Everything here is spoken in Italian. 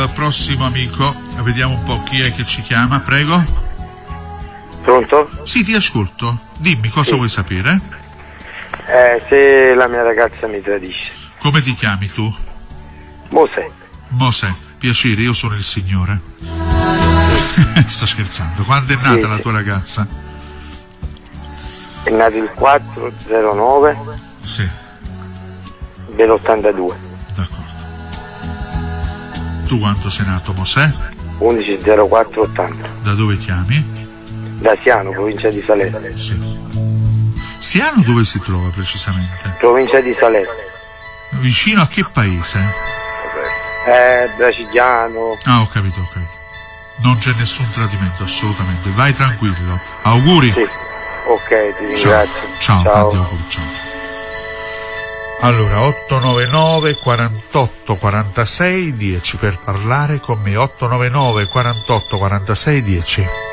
il prossimo amico, vediamo un po' chi è che ci chiama, prego. Pronto? Sì, ti ascolto. Dimmi cosa vuoi sapere. Se la mia ragazza mi tradisce. Come ti chiami tu? Mosè, piacere, io sono il Signore. Sto scherzando. Quando è nata la tua ragazza? è nato il 409 Sì, dell'82. d'accordo. Tu quando sei nato, Mosè? 110480. Da dove chiami? Da Siano, provincia di Salerno. Sì. Siano dove si trova precisamente? Provincia di Salerno. Vicino a che paese? Bracigliano. Ah, ho capito. Non c'è nessun tradimento, assolutamente. Vai tranquillo. Auguri. Sì. Ok, ti ringrazio. Ciao, tanti auguri, ciao. Allora, 899 48 46 10 per parlare con me. 899 48 46 10.